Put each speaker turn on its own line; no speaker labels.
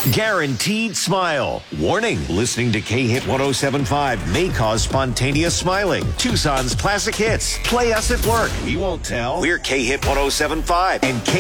Guaranteed smile. Warning, listening to K-Hit 107.5 may cause spontaneous smiling. Tucson's classic hits. Play us at work. We won't tell. We're K-Hit 107.5 and